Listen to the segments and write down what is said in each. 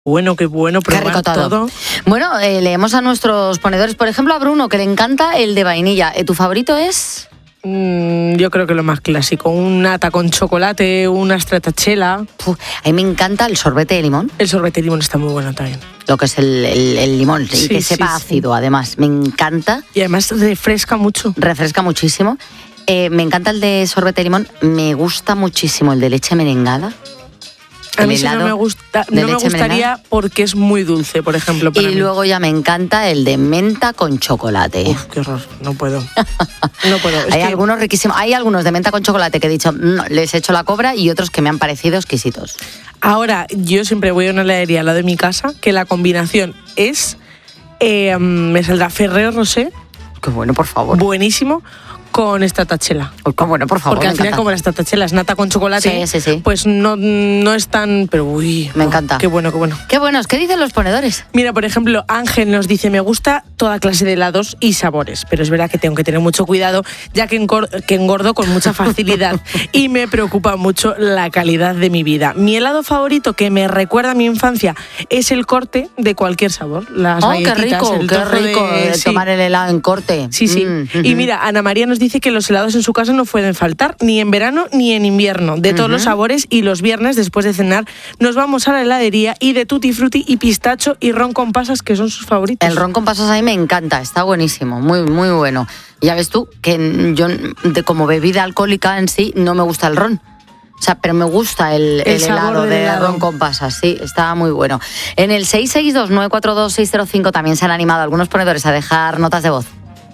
Qué bueno probar Qué rico todo. Bueno, leemos a nuestros ponedores. Por ejemplo, a Bruno, que le encanta el de vainilla. ¿Tu favorito es? Yo creo que lo más clásico. Un nata con chocolate, una stracciatella. A mí me encanta el sorbete de limón. El sorbete de limón está muy bueno también. Lo que es el limón, y que sepa ácido, además. Me encanta. Y además refresca mucho. Refresca muchísimo. Me encanta el de sorbete de limón. Me gusta muchísimo el de leche merengada. A mí sí no me gusta, no me gustaría merengada, porque es muy dulce, por ejemplo. Y luego ya me encanta el de menta con chocolate. Uf, qué horror, no puedo. No puedo. Hay algunos riquísimos. Hay algunos de menta con chocolate que he dicho, no, les he hecho la cobra, y otros que me han parecido exquisitos. Ahora, yo siempre voy a una heladería al lado de mi casa, que la combinación es, me saldrá Ferrero Rocher. Qué bueno, por favor. Buenísimo. Con stracciatella. Qué bueno, por favor. Porque al final, como la stracciatella es nata con chocolate, sí. Pues no es tan... Pero me encanta. Qué bueno, qué bueno. Qué buenos. ¿Qué dicen los ponedores? Mira, por ejemplo, Ángel nos dice, me gusta toda clase de helados y sabores, pero es verdad que tengo que tener mucho cuidado, ya que engordo con mucha facilidad y me preocupa mucho la calidad de mi vida. Mi helado favorito, que me recuerda a mi infancia, es el corte de cualquier sabor. Las galletitas, qué rico tomar el helado en corte. Sí. Y mira, Ana María nos dice que los helados en su casa no pueden faltar, ni en verano ni en invierno, de todos los sabores, y los viernes, después de cenar, nos vamos a la heladería y de tutti frutti y pistacho y ron con pasas, que son sus favoritos. El ron con pasas a mí me encanta, está buenísimo, muy, muy bueno. Ya ves tú, que yo como bebida alcohólica en sí no me gusta el ron. O sea, pero me gusta el helado de ron con pasas, sí, está muy bueno. En el 662-942-605 también se han animado algunos ponedores a dejar notas de voz.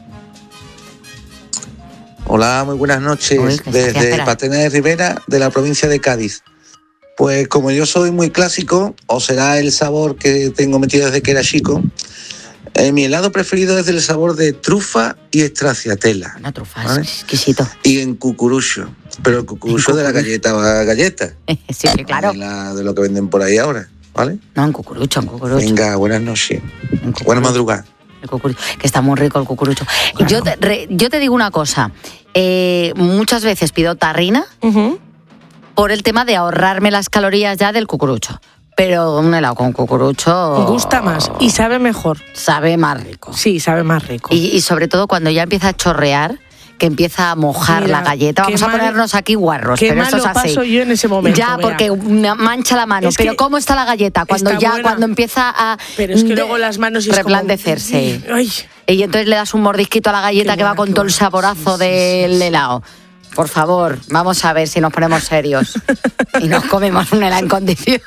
Hola, muy buenas noches. Desde Patena de Rivera, de la provincia de Cádiz. Pues como yo soy muy clásico, o será el sabor que tengo metido desde que era chico, mi helado preferido es el sabor de trufa y stracciatella. Una trufa, ¿vale? Es exquisito. Y en cucurucho, pero el cucurucho de la galleta. Sí, claro. De lo que venden por ahí ahora, ¿vale? No, en cucurucho. Venga, buenas noches. Buenas madrugadas. El cucurucho, que está muy rico el cucurucho. Claro. Yo te digo una cosa, muchas veces pido tarrina por el tema de ahorrarme las calorías ya del cucurucho. Pero un helado con cucurucho... gusta más y sabe mejor. Sabe más rico. Sí, sabe más rico. Y sobre todo cuando ya empieza a chorrear, que empieza a mojar la galleta. Vamos a ponernos aquí guarros, pero esto es así. Paso yo en ese momento. Ya, porque me mancha la mano. Pero ¿cómo está la galleta? Cuando empieza a... Pero es que luego las manos... Resplandecerse. Ay. Y entonces le das un mordisquito a la galleta que va con todo el saborazo del helado. Por favor, vamos a ver si nos ponemos serios y nos comemos un helado en condiciones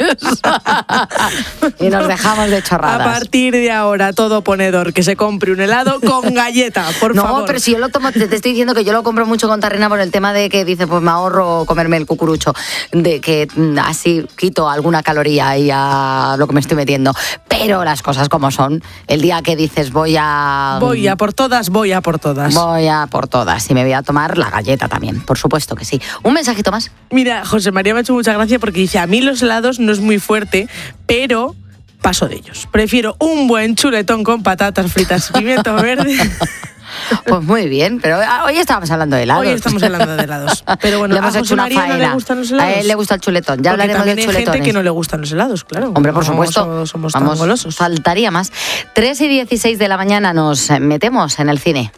y nos dejamos de chorradas. A partir de ahora, todo ponedor que se compre un helado con galleta, por favor. No, pero si yo lo tomo, te estoy diciendo que yo lo compro mucho con tarrina por el tema de que dice, pues me ahorro comerme el cucurucho, de que así quito alguna caloría y a lo que me estoy metiendo. Pero las cosas como son, el día que dices voy a por todas. Voy a por todas y me voy a tomar la galleta también, por supuesto que sí. Un mensajito más. Mira, José María me ha hecho mucha gracia porque dice, a mí los helados no es muy fuerte, pero paso de ellos. Prefiero un buen chuletón con patatas fritas, pimiento verde. Pues muy bien, pero hoy estábamos hablando de helados. Hoy estamos hablando de helados. Pero bueno, le hemos hecho una faena. ¿No le gustan los helados? A él le gusta el chuletón. Ya hablaremos del chuletón. Hay gente que no le gustan los helados, claro. Hombre, por supuesto. Somos tan golosos. Faltaría más. 3:16 de la mañana nos metemos en el cine.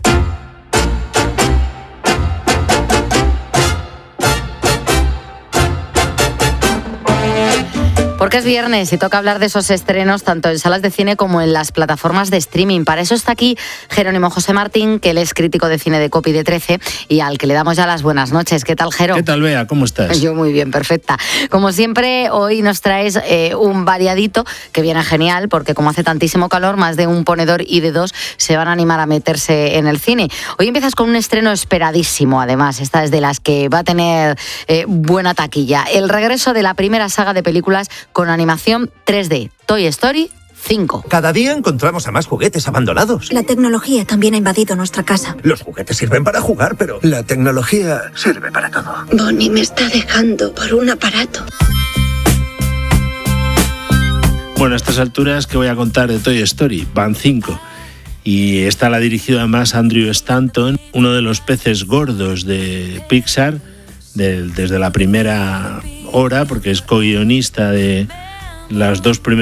Porque es viernes y toca hablar de esos estrenos tanto en salas de cine como en las plataformas de streaming. Para eso está aquí Jerónimo José Martín, que él es crítico de cine de Copy de 13 y al que le damos ya las buenas noches. ¿Qué tal, Jero? ¿Qué tal, Bea? ¿Cómo estás? Yo muy bien, perfecta. Como siempre, hoy nos traes un variadito que viene genial porque como hace tantísimo calor, más de un ponedor y de dos se van a animar a meterse en el cine. Hoy empiezas con un estreno esperadísimo, además. Esta es de las que va a tener buena taquilla. El regreso de la primera saga de películas con animación 3D, Toy Story 5. Cada día encontramos a más juguetes abandonados. La tecnología también ha invadido nuestra casa. Los juguetes sirven para jugar, pero la tecnología sirve para todo. Bonnie me está dejando por un aparato. Bueno, a estas alturas, ¿qué voy a contar de Toy Story? Van 5. Y esta la ha dirigido además Andrew Stanton, uno de los peces gordos de Pixar, desde la primera hora, porque es co-guionista de las dos primeras